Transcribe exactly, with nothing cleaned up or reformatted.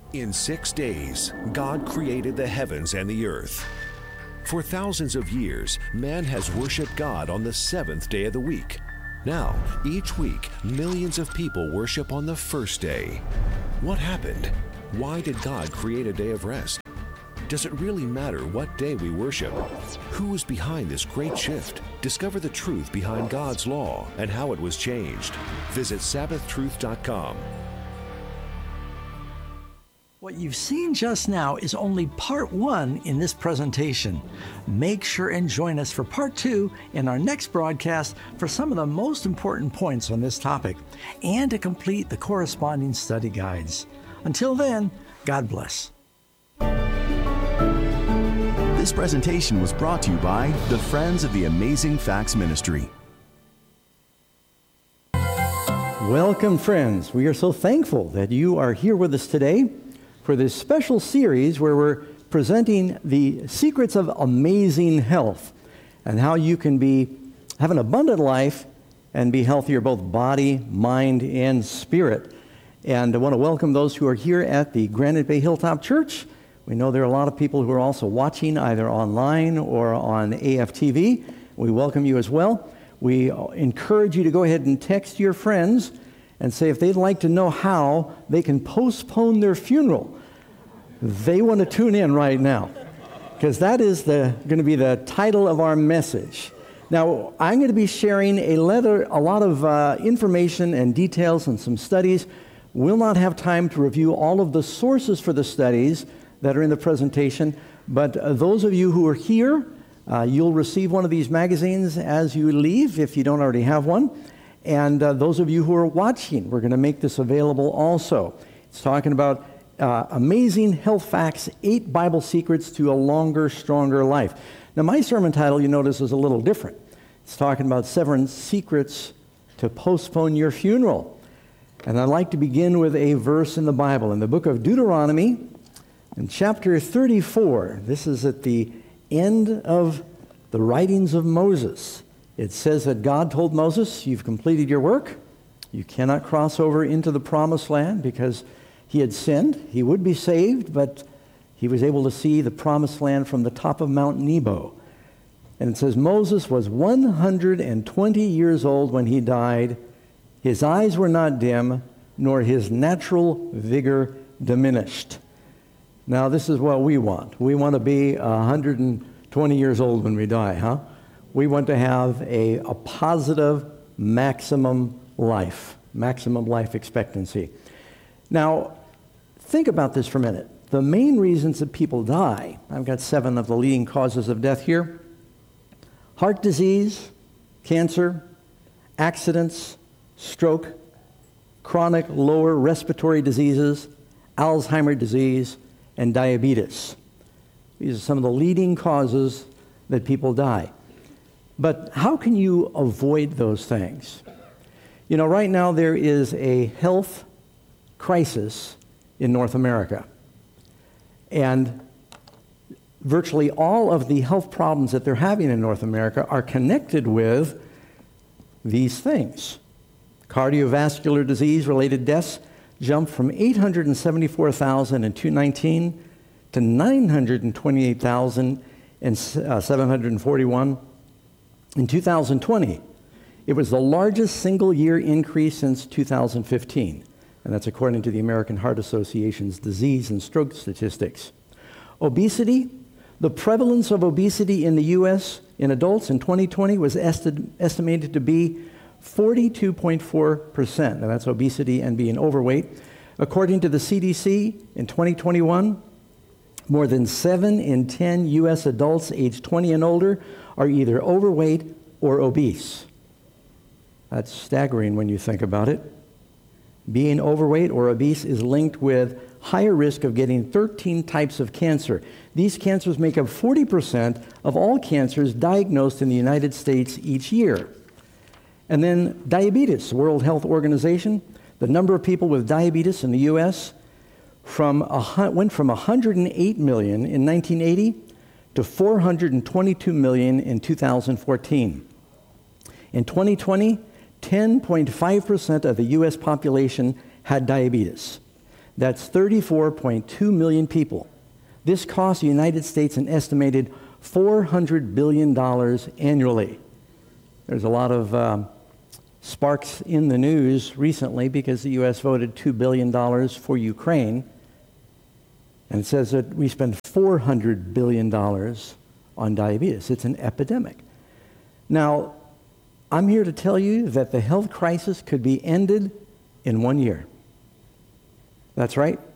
In six days, God created the heavens and the earth. For thousands of years, man has worshiped God on the seventh day of the week. Now, each week, millions of people worship on the first day. What happened? Why did God create a day of rest? Does it really matter what day we worship? Who is behind this great shift? Discover the truth behind God's law and how it was changed. Visit Sabbath Truth dot com. What you've seen just now is only part one in this presentation. Make sure and join us for part two in our next broadcast for some of the most important points on this topic and to complete the corresponding study guides. Until then, God bless. This presentation was brought to you by the Friends of the Amazing Facts Ministry. Welcome, friends. We are so thankful that you are here with us today for this special series where we're presenting the secrets of amazing health and how you can be have an abundant life and be healthier, both body, mind, and spirit. And I want to welcome those who are here at the Granite Bay Hilltop Church. We know there are a lot of people who are also watching either online or on A F T V. We welcome you as well. We encourage you to go ahead and text your friends and say if they'd like to know how they can postpone their funeral. They want to tune in right now, because that is the, going to be the title of our message. Now, I'm going to be sharing a, letter, a lot of uh, information and details and some studies. We'll not have time to review all of the sources for the studies that are in the presentation, but uh, those of you who are here, uh, you'll receive one of these magazines as you leave, if you don't already have one. And uh, those of you who are watching, we're going to make this available also. It's talking about uh, amazing health facts, eight Bible secrets to a longer, stronger life. Now, my sermon title, you notice, is a little different. It's talking about seven secrets to postpone your funeral. And I'd like to begin with a verse in the Bible, in the book of Deuteronomy, in chapter thirty-four. This is at the end of the writings of Moses. It says that God told Moses, you've completed your work. You cannot cross over into the promised land because he had sinned. He would be saved, but he was able to see the promised land from the top of Mount Nebo. And it says Moses was one hundred twenty years old when he died. His eyes were not dim, nor his natural vigor diminished. Now, this is what we want. We want to be one hundred twenty years old when we die, huh? We want to have a, a positive maximum life, maximum life expectancy. Now, think about this for a minute. The main reasons that people die, I've got seven of the leading causes of death here: heart disease, cancer, accidents, stroke, chronic lower respiratory diseases, Alzheimer's disease, and diabetes. These are some of the leading causes that people die. But how can you avoid those things? You know, right now there is a health crisis in North America. And virtually all of the health problems that they're having in North America are connected with these things. Cardiovascular disease-related deaths jumped from eight hundred seventy-four thousand in two thousand nineteen to nine hundred twenty-eight thousand seven hundred forty-one in two thousand twenty. It was the largest single-year increase since two thousand fifteen, and that's according to the American Heart Association's disease and stroke statistics. Obesity, the prevalence of obesity in the U S in adults in twenty twenty was esti- estimated to be forty-two point four percent. Now, that's obesity and being overweight. According to the C D C, in twenty twenty-one, more than seven in ten U S adults aged twenty and older are either overweight or obese. That's staggering when you think about it. Being overweight or obese is linked with higher risk of getting thirteen types of cancer. These cancers make up forty percent of all cancers diagnosed in the United States each year. And then diabetes, the World Health Organization, the number of people with diabetes in the U S from a, went from one hundred eight million in nineteen eighty to four hundred twenty-two million in two thousand fourteen. In twenty twenty, ten point five percent of the U S population had diabetes. That's thirty-four point two million people. This costs the United States an estimated four hundred billion dollars annually. There's a lot of um, sparks in the news recently because the U S voted two billion dollars for Ukraine. And it says that we spend four hundred billion dollars on diabetes. It's an epidemic. Now, I'm here to tell you that the health crisis could be ended in one year. That's right.